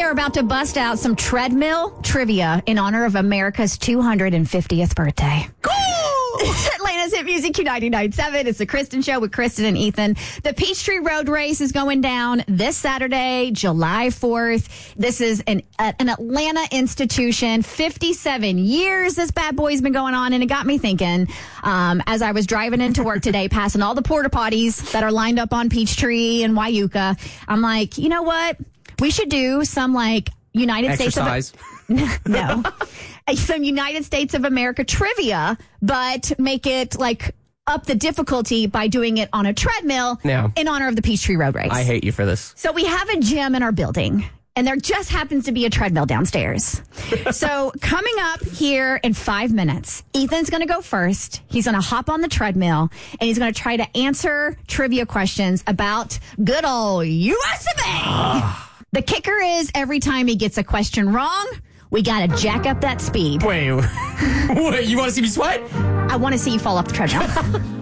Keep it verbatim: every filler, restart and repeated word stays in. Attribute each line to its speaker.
Speaker 1: they're about to bust out some treadmill trivia in honor of America's two hundred fiftieth birthday. Cool! Atlanta's Hit Music Q ninety-nine point seven. It's the Kristen Show with Kristen and Ethan. The Peachtree Road Race is going down this Saturday, July fourth. This is an, uh, an Atlanta institution. fifty-seven years this bad boy's been going on, and it got me thinking um, as I was driving into work today, passing all the porta potties that are lined up on Peachtree and Wyuka. I'm like, you know what? We should do some like United
Speaker 2: Exercise.
Speaker 1: States of no. Some United States of America trivia, but make it like up the difficulty by doing it on a treadmill
Speaker 2: Now,
Speaker 1: in honor of the Peachtree Road Race.
Speaker 2: I hate you for this.
Speaker 1: So we have a gym in our building, and there just happens to be a treadmill downstairs. So coming up here in five minutes, Ethan's going to go first. He's going to hop on the treadmill, and he's going to try to answer trivia questions about good old U S of A. The kicker is every time he gets a question wrong, we got to jack up that speed.
Speaker 2: Wait, wait, you want to see me sweat?
Speaker 1: I want to see you fall off the treadmill.